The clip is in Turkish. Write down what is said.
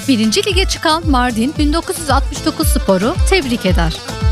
1. Lige çıkan Mardin 1969 Spor'u tebrik eder.